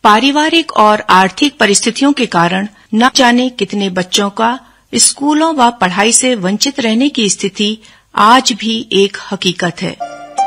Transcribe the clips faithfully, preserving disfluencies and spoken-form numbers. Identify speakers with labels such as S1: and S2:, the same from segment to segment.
S1: पारिवारिक और आर्थिक परिस्थितियों के कारण न जाने कितने बच्चों का स्कूलों व पढ़ाई से वंचित रहने की स्थिति आज भी एक हकीकत है।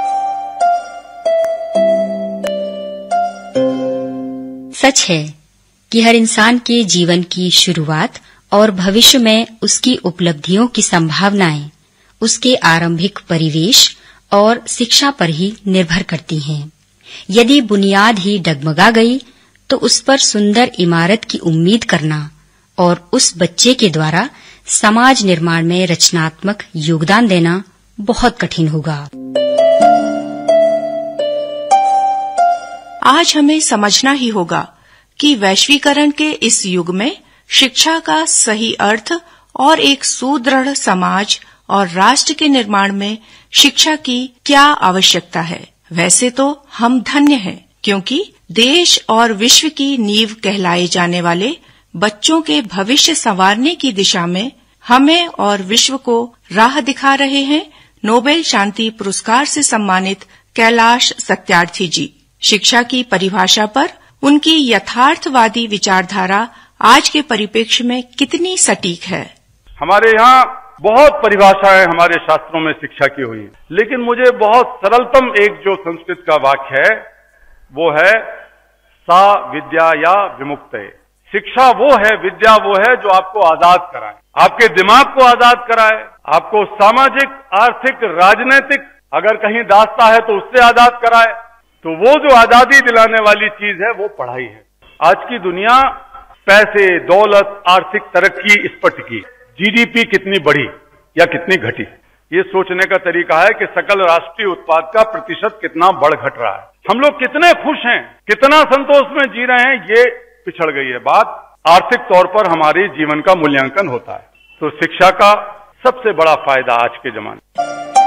S2: सच है कि हर इंसान के जीवन की शुरुआत और भविष्य में उसकी उपलब्धियों की संभावनाएं उसके आरंभिक परिवेश और शिक्षा पर ही निर्भर करती हैं। यदि बुनियाद ही डगमगा गई तो उस पर सुंदर इमारत की उम्मीद करना और उस बच्चे के द्वारा समाज निर्माण में रचनात्मक योगदान देना बहुत कठिन होगा।
S1: आज हमें समझना ही होगा कि वैश्वीकरण के इस युग में शिक्षा का सही अर्थ और एक सुदृढ़ समाज और राष्ट्र के निर्माण में शिक्षा की क्या आवश्यकता है। वैसे तो हम धन्य हैं क्योंकि देश और विश्व की नींव कहलाए जाने वाले बच्चों के भविष्य संवारने की दिशा में हमें और विश्व को राह दिखा रहे हैं नोबेल शांति पुरस्कार से सम्मानित कैलाश सत्यार्थी जी। शिक्षा की परिभाषा पर उनकी यथार्थवादी विचारधारा आज के परिप्रेक्ष्य में कितनी सटीक है।
S3: हमारे यहाँ बहुत परिभाषाएं हमारे शास्त्रों में शिक्षा की हुई है, लेकिन मुझे बहुत सरलतम एक जो संस्कृत का वाक्य है वो है सा विद्या या विमुक्तये। शिक्षा वो है, विद्या वो है जो आपको आजाद कराए, आपके दिमाग को आजाद कराए, आपको सामाजिक, आर्थिक, राजनीतिक अगर कहीं दास्ता है तो उससे आजाद कराए। तो वो जो आजादी दिलाने वाली चीज है वो पढ़ाई है। आज की दुनिया पैसे, दौलत, आर्थिक तरक्की इस पर टिकी, जीडीपी कितनी बढ़ी या कितनी घटी, ये सोचने का तरीका है कि सकल राष्ट्रीय उत्पाद का प्रतिशत कितना बढ़ घट रहा है, हम लोग कितने खुश हैं, कितना संतोष में जी रहे हैं, ये पिछड़ गई है बात। आर्थिक तौर पर हमारे जीवन का मूल्यांकन होता है। तो शिक्षा का सबसे बड़ा फायदा आज के जमाने।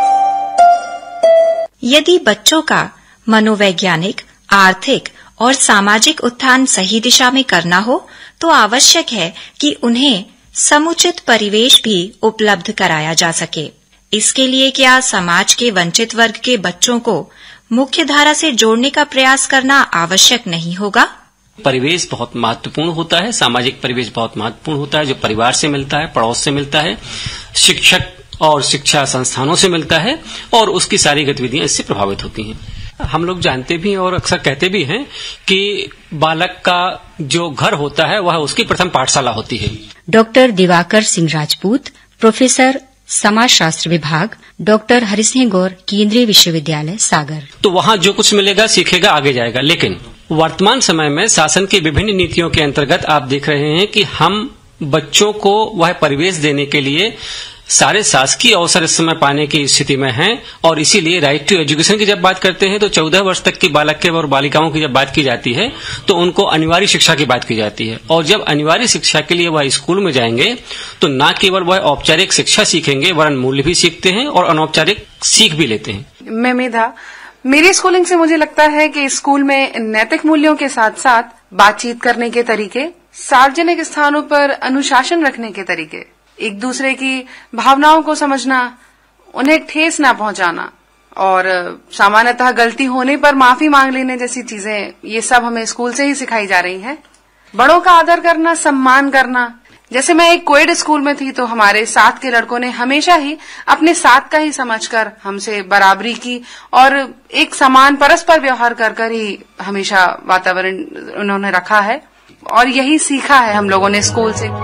S4: यदि बच्चों का मनोवैज्ञानिक, आर्थिक और सामाजिक उत्थान सही दिशा में करना हो तो आवश्यक है कि उन्हें समुचित परिवेश भी उपलब्ध कराया जा सके। इसके लिए क्या समाज के वंचित वर्ग के बच्चों को मुख्य धारा से जोड़ने का प्रयास करना आवश्यक नहीं होगा?
S5: परिवेश बहुत महत्वपूर्ण होता है, सामाजिक परिवेश बहुत महत्वपूर्ण होता है, जो परिवार से मिलता है, पड़ोस से मिलता है, शिक्षक और शिक्षा संस्थानों से मिलता है और उसकी सारी गतिविधियां इससे प्रभावित होती हैं। हम लोग जानते भी और अक्सर कहते भी हैं कि बालक का जो घर होता है वह उसकी प्रथम पाठशाला होती है।
S2: डॉक्टर दिवाकर सिंह राजपूत, प्रोफेसर समाजशास्त्र विभाग, डॉक्टर हरिसिंह गौर, केंद्रीय विश्वविद्यालय सागर।
S5: तो वहाँ जो कुछ मिलेगा सीखेगा, आगे जाएगा। लेकिन वर्तमान समय में शासन की विभिन्न नीतियों के अंतर्गत आप देख रहे हैं कि हम बच्चों को वह परिवेश देने के लिए सारे शासकीय अवसर इस समय पाने की स्थिति में हैं और इसीलिए राइट टू एजुकेशन की जब बात करते हैं तो चौदह वर्ष तक की बालक के और बालिकाओं की जब बात की जाती है तो उनको अनिवार्य शिक्षा की बात की जाती है। और जब अनिवार्य शिक्षा के लिए वह स्कूल में जाएंगे तो न केवल वह औपचारिक शिक्षा सीखेंगे वरन मूल्य भी सीखते हैं और अनौपचारिक सीख भी लेते हैं।
S6: मैं मेधा, मेरी स्कूलिंग से मुझे लगता है कि स्कूल में नैतिक मूल्यों के साथ साथ बातचीत करने के तरीके, सार्वजनिक स्थानों पर अनुशासन रखने के तरीके, एक दूसरे की भावनाओं को समझना, उन्हें ठेस न पहुंचाना और सामान्यतः गलती होने पर माफी मांग लेने जैसी चीजें, ये सब हमें स्कूल से ही सिखाई जा रही हैं। बड़ों का आदर करना, सम्मान करना। जैसे मैं एक कोएड स्कूल में थी तो हमारे साथ के लड़कों ने हमेशा ही अपने साथ का ही समझकर हमसे बराबरी की और एक समान परस्पर व्यवहार कर कर ही हमेशा वातावरण उन्होंने रखा है और यही सीखा है हम लोगों ने स्कूल से।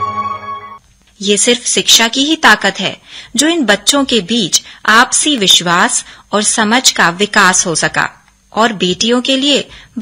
S4: ये सिर्फ शिक्षा की ही ताकत है जो इन बच्चों के बीच आपसी विश्वास और समझ का विकास हो सका और बेटियों के लिए